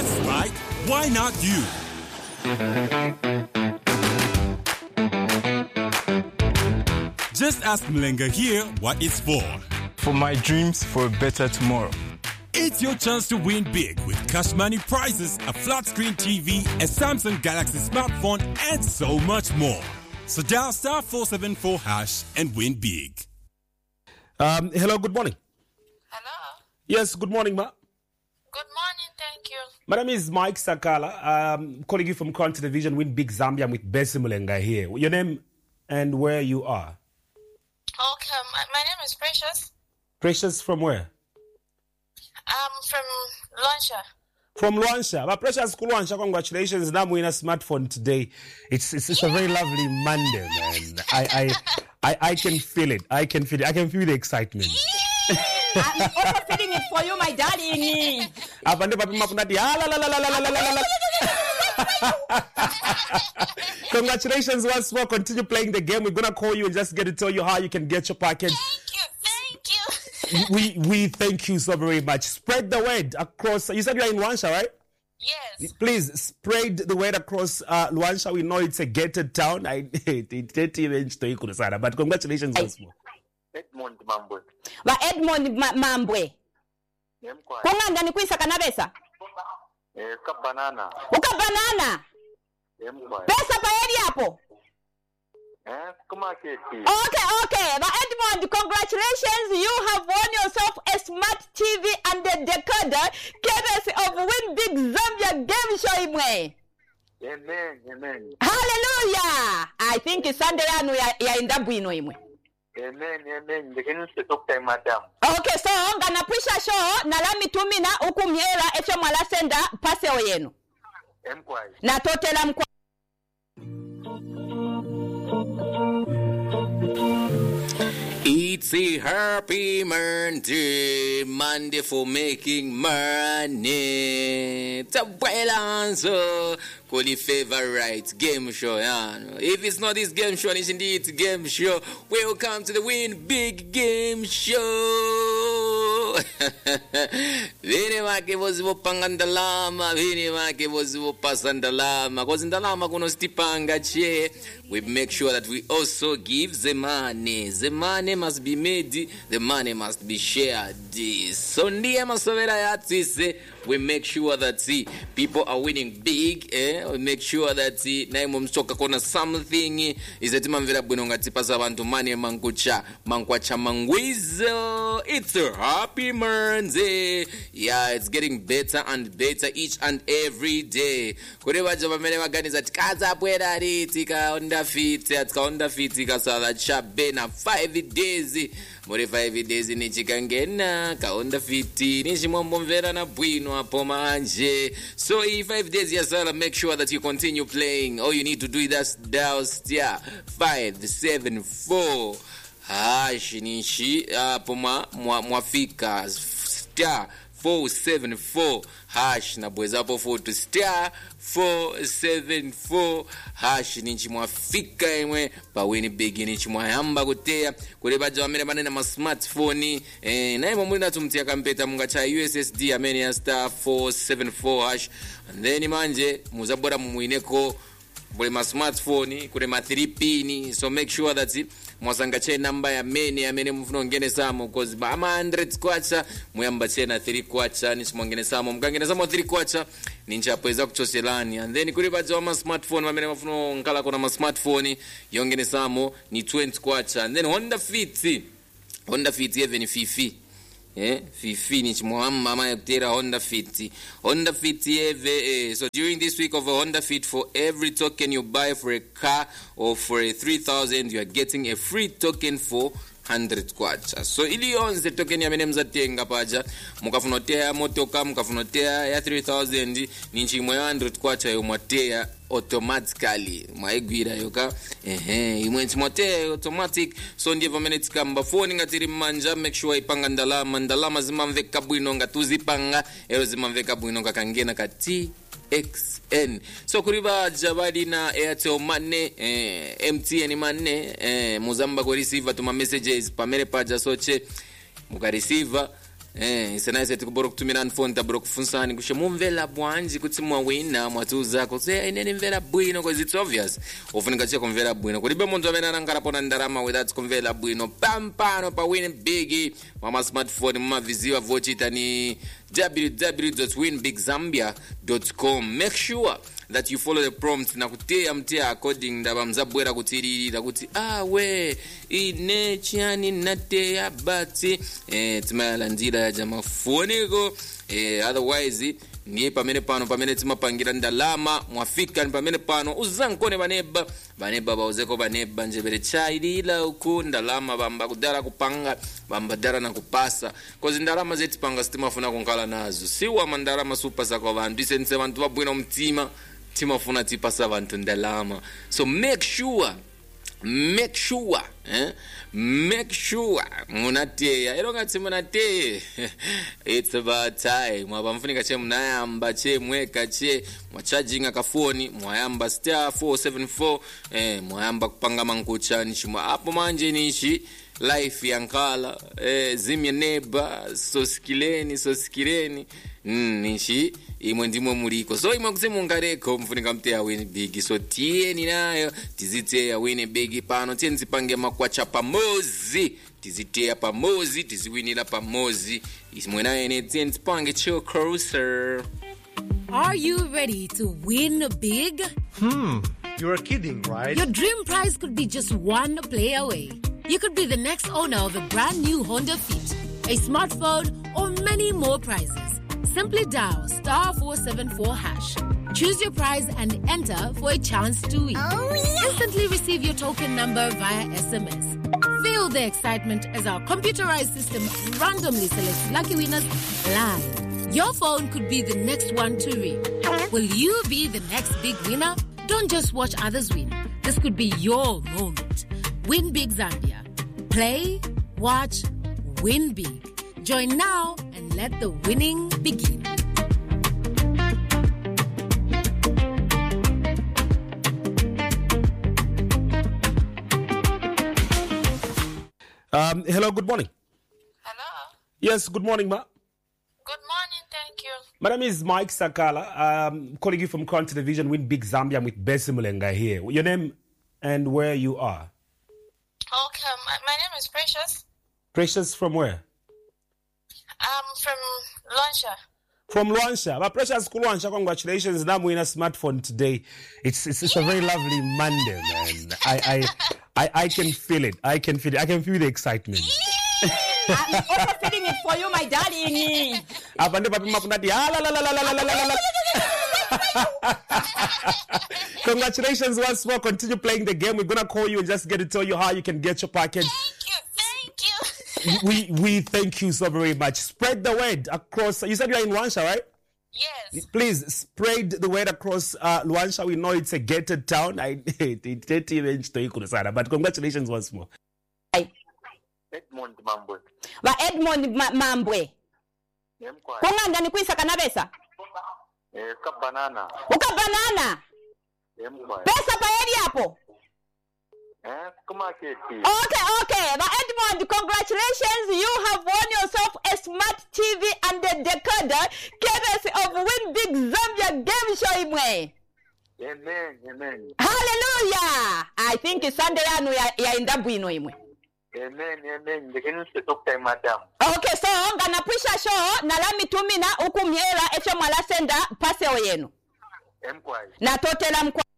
That's right. Why not you? Just ask Mlenga here what it's for. For my dreams for a better tomorrow. It's your chance to win big with cash money prizes, a flat screen TV, a Samsung Galaxy smartphone, and so much more. So dial star 474 hash and win big. Hello, good morning. Hello. Yes, good morning, ma. Good morning, thank you. My name is Mike Sakala. Calling you from Crown Television, Win Big Zambia. I'm with Bessie Mulenga here. Your name and where you are? Okay, my name is Precious. Precious from where? I'm from Lunsha. From Luansha. But Precious Luansha, congratulations. Now we're in a smartphone today. It's a very lovely Monday, man. I can feel it. I can feel the excitement. I'm also feeling it for you, my darling. Congratulations once more. Continue playing the game. We're gonna call you and just get to tell you how you can get your package. Thank you. We thank you so very much. Spread the word across. You said you're in Luansha, right? Yes. Please spread the word across Luansha. We know it's a gated town. But congratulations once more. Edmond Mambwe. Ba Edmond Mambwe. Kunganda ni kuisa kanabesa? Kabanana. Ukabanana. Pesa pa eri hapo? Okay. Ba Edmond, congratulations. You have won yourself a smart TV and a decoder courtesy of Win Big Zambia Game Show imwe. Amen. Hallelujah. I think Sunday yanu ya indabwino imwe. Amen. The talk time, madam. Okay, so ngana pusha show na lami tumina ukumyela echo mwala senda paseo yenu. Na totela mkwa. It's a happy Monday for making money. Tabuelanzo. Call it favorite game show. If it's not this game show, it's indeed a game show. Welcome to the Win Big Game Show. Vini wake vozivo pangandalama, vini wake vozivo pasandalama. Cause ndalama kuno stipanga che. We make sure that we also give the money. The money must be made, the money must be shared. So ndiye masovera yatise. We make sure that people are winning big. We make sure that naimo msoka kona something is that mamvera bwino ngati pasa abantu money mankucha mangwizo. It's a happy Monday. Yeah, it's getting better and better each and every day. Kure baje bamene baganiza tikaza bwera riti ka onda fit ka sala chabe na 5 days. More 5 days ni chikangena ka onda fit ni chimombo mvera na bwino apo manje. So in 5 days yasala, make sure that you continue playing. All you need to do is dial star 574 hash nishi apo mwafika star 474 hash na bwezapo 4 to star 474 hash ninchi mwafika imwe pa Win Big ninchi mwayamba kutea kule baje wamene banene ma smartphone na imwe mwina tumtia kampeta mungacha USSD amene ya star 474 hash and then manje muzabora mumuineko bole ma smartphone kule ma 3 pin. So make sure that mwasangache namba ya meni amene mufuna ngene samo cause ba 100 kwacha muyamba chena 3 kwacha ni simongene samo mkangene samo 3 kwacha ninja pweza kuchoselani and then kuli baje wa smartphone amene mufuna ngala kona ma smartphone yongene samo ni 20 kwacha and then Honda Fit even Fifi Fifi ni chimwamba ama yakutera Honda Fit so during this week of a Honda Fit, for every token you buy for a car or for a 3,000 you are getting a free token for 100 kwacha. So ili onze token ya mene mzatenga paja mukafunotea motoka mukafunotea ya 3,000 ni chimwe 100 kwacha yomwatea automatically mwaigwira yoka imwe chimotea automatic. So ndiye vamene tikamba phone ngatiri manja make sure ipanga ndalama zimamveka bwino ngatuzipanga ero zimamveka bwino kakangena ka TXN. So kuriba jabadi na Airtel Money MTN Money muzamba ko receive tuma messages pamere paja soche muka receive isenaise tikubora kutumira phone tabora kufunsani kushe mumvela bwanji kuti mwawina mwatuza kuti inene mvela bwino because it's obvious ufunika che kumvela bwino kulibe muntu amene anangala pona ndalama without kumvela bwino pampano pa Win Big mama smartphone mumaviziwa vochita ni www.winbigzambia.com. Make sure that you follow the prompts na kutea mtea according ndaba mzabwera kutirira kuti we ine chani natea bati timalandira ya jama foniko otherwise ni pamene timapangira ndalama mwafika ni pamene pano uzankone baneba bauzeko baneba njebere chailila uku ndalama bamba kudara kupanga bamba dara na kupasa kozi ndalama zeti panga sitimafuna kunkala nazo siwa mandalama supasa kwa vantu isense vantu wabwina mtima timafuna tipasa vantu ndalama so make sure munateya ero ngati munateye it's about time mwapamfunika che munayamba che mweka che mwacharging akafoni mwayamba *474 mwayamba kupanga mankuchani chimwa apo manje nichi life yankala zimye neba soskileni nichi imwe ndimwe muliko so imwe kuti mungareko mfunika mteya Win Big so tieni nayo tiziteya Win Big pano tienzipange makwacha pamozi tiziteya pamozi tiziwinira pamozi imwe nayo ene tienzipange chill closer. Are you ready to win big? You're kidding, right? Your dream prize could be just one play away. You could be the next owner of a brand new Honda Fit, a smartphone, or many more prizes. Simply dial *474#. Choose your prize and enter for a chance to win. Instantly receive your token number via SMS. Feel the excitement as our computerized system randomly selects lucky winners live. Your phone could be the next one to ring. Will you be the next big winner? Don't just watch others win. This could be your moment. Win Big Zambia. Play, watch, win big. Join now and let the winning begin. Hello, good morning. Hello. Yes, good morning, ma. Good morning, thank you. My name is Mike Sakala. Calling you from Crown Television, Win Big Zambia. I'm with Bessie Mulenga here. Your name and where you are? Okay, my name is Precious. Precious from where? From Luansha. From Luansha. But Precious Luansha, congratulations. Now we're in a smartphone today. It's a very lovely Monday, man. I can feel it. I can feel the excitement. I'm also feeling it for you, my darling. Congratulations once more. Continue playing the game. We're going to call you and just get to tell you how you can get your package. Thank you. We thank you so very much. Spread the word across. You said you're in Luansha, right? Yes. Please spread the word across Luansha. We know it's a gated town. But congratulations once more. Edmond Mambwe. Ba Edmond Mambwe. Kunganda ni kuisa kanabesa? Kabanana. Ukabanana? Pesa pa eri hapo? Okay. Ba Edmond, congratulations. You have won yourself a smart TV and a decoder courtesy of Win Big Zambia Game Show imwe. Amen. Hallelujah. I think Sunday yanu ya indabwino imwe. Amen. Ndikeni talk time madam. Okay, so ngana pusha show na lami tumina ukumyela efe mwala senda pase oyenu. Emkwai. Na totela mkwa.